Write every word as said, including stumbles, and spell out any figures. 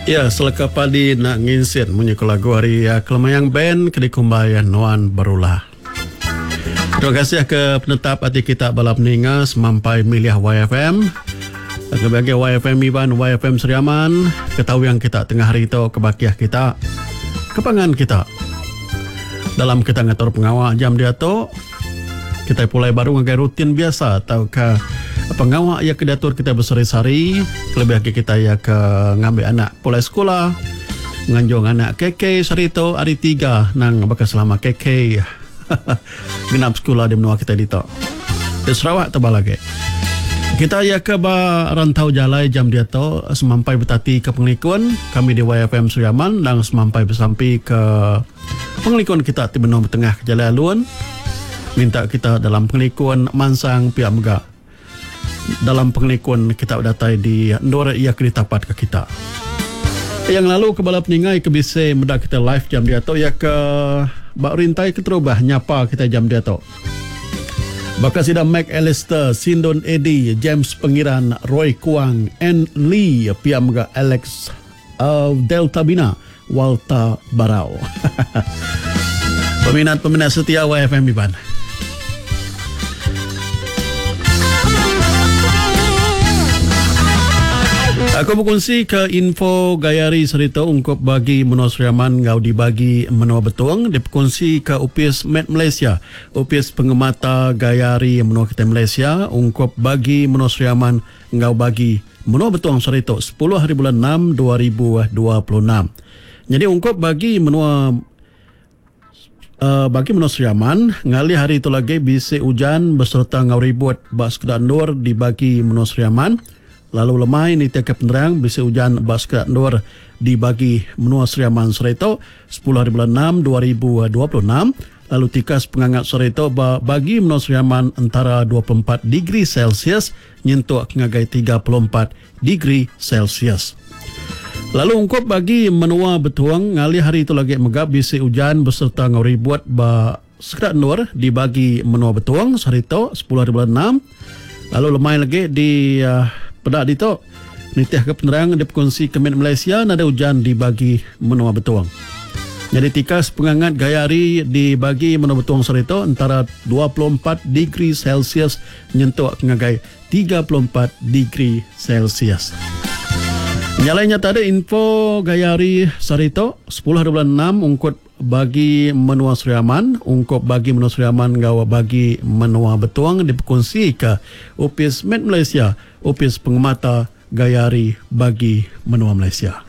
Ya, selaka padi nak nginsin munyi lagu hari ya, Kelemayang Band kedi kumbayan Nuan Barulah. Terima kasih ke penetap hati kita balap ninga semampai milih Y F M. Kebahagia Y F M Iban, Y F M Seriaman, ketahui yang kita tengah hari itu kebahagiaan kita, kepangan kita. Dalam kita ngatur pengawal jam dia tu, kita mulai baru ngagai rutin biasa atau ke pengawal ya ke diatur kita bersari-sari, lebih lagi kita ya ke ngambil anak pulai sekolah, nganjung anak K K sari itu hari tiga nang bakal selama K K genap sekolah di menua kita di to. Di Sarawak tebal lagi. Kita ya ke ba rantau jalai jam dia tu semampai betati ke penglikuan kami di Y F M Seriaman dan semampai bersampai ke penglikuan kita di benua tengah jalai alun. Minta kita dalam penglikuan mansang pihak mega. Dalam penglikuan kita datai di Ndora ia kini tapat ke kita. Yang lalu ke balap ningai ke bise mudah kita live jam dia tu ya ke bak rintai ke terubah nyapa kita jam dia tu. Bakal sida Mac Alistair, Sindon Eddie, James Pengiran, Roy Kuang, N. Lee, pihak mega Alex uh, Delta Bina, Walter Barau. Peminat-peminat setia Y F M Iban. Aku berkongsi ke info gayari serita ungkap bagi menua Seriaman ngau dibagi menua betuang. Dia berkongsi ke U P S Met Malaysia, U P S pengemata gayari menua kita Malaysia ungkap bagi menua Seriaman ngau bagi menua betuang serita sepuluh hari bulan enam dua ribu dua puluh enam. Jadi ungkap bagi menua uh, bagi menua Seriaman ngali hari itu lagi bisa hujan beserta ngau ribut bas kedak nur dibagi menua Seriaman. Lalu lemai ni tiap penerang bisa hujan basket nur dibagi menua Seriaman Serito sepuluh hari bulan enam dua ribu dua puluh enam. Lalu tikas pengangat Serito bagi menua Seriaman antara dua puluh empat degree Celsius nyentuh ngagai tiga puluh empat degree Celsius. Lalu ungkap bagi menua Betuang ngali hari itu lagi megap bisa hujan beserta ngori buat ba sekerat nur dibagi menua Betuang Serito sepuluh hari bulan enam. Lalu lemai lagi di uh, pedak di tu nitiah ke penerang dia berkongsi ke Met Malaysia nada hujan dibagi menua Betuang. Jadi tikas pengangat gayari dibagi menua Betuang Serito antara dua puluh empat degree Celsius menyentuh ngagai tiga puluh empat degree Celsius. Nyalainya tadi info gayari Serito sepuluh hari bulan enam ungkut bagi menua Seriaman, ungkap bagi menua Seriaman gawa bagi menua Betuang diperkongsi ke U P S Met Malaysia, U P S pengemata gayari bagi menua Malaysia.